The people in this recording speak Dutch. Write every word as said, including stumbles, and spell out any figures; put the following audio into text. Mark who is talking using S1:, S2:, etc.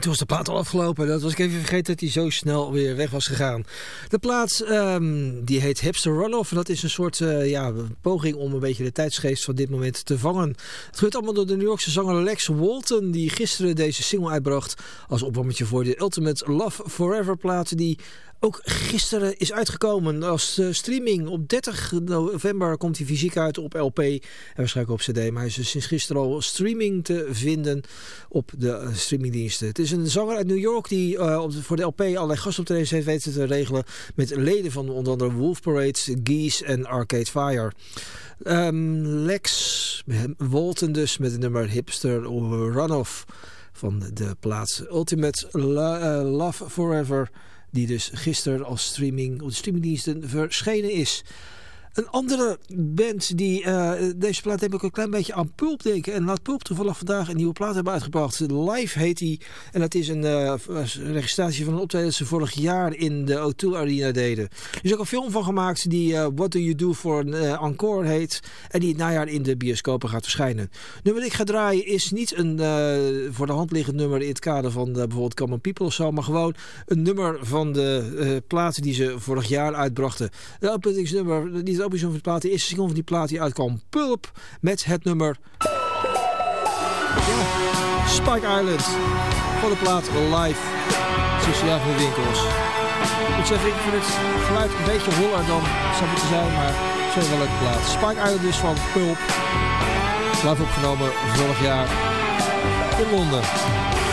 S1: toen was de plaat al afgelopen. Dat was ik even vergeten dat hij zo snel weer weg was gegaan. De plaat um, die heet Hipster Runoff. Dat is een soort uh, ja, poging om een beetje de tijdsgeest van dit moment te vangen. Het gebeurt allemaal door de New Yorkse zanger Lex Walton, die gisteren deze single uitbracht als opwarmetje voor de Ultimate Love Forever plaat, die ook gisteren is uitgekomen als uh, streaming. Op dertig november komt hij fysiek uit op L P en waarschijnlijk op C D. Maar hij is dus sinds gisteren al streaming te vinden op de uh, streamingdiensten. Het is een zanger uit New York die uh, op de, voor de L P allerlei gastoptredens heeft weten te regelen met leden van onder andere Wolf Parade, Geese en Arcade Fire. Um, Lex Walton dus met het nummer Hipster Runoff van de plaat Ultimate Lo- uh, Love Forever, die dus gisteren als streaming op de streamingdiensten verschenen is. Een andere band die uh, deze plaat heb ik een klein beetje aan Pulp denken. En laat Pulp toevallig vandaag een nieuwe plaat hebben uitgebracht. Live heet die. En dat is een uh, registratie van een optreden dat ze vorig jaar in de O twee Arena deden. Er is ook een film van gemaakt die uh, What Do You Do for an uh, Encore heet. En die het najaar in de bioscopen gaat verschijnen. Nummer dat ik ga draaien is niet een uh, voor de hand liggend nummer in het kader van uh, bijvoorbeeld Common People of zo. Maar gewoon een nummer van de uh, platen die ze vorig jaar uitbrachten. De openingsnummer, die de openingsnummer van de plaat, de eerste single van die plaat die uitkwam, Pulp, met het nummer ja, Spike Island van de plaat Live. Sociaal van de winkels. Ik moet zeggen, ik vind het geluid een beetje holler dan het zou moeten zijn, maar het is wel een leuke plaat. Spike Island dus van Pulp. Live opgenomen vorig jaar in Londen.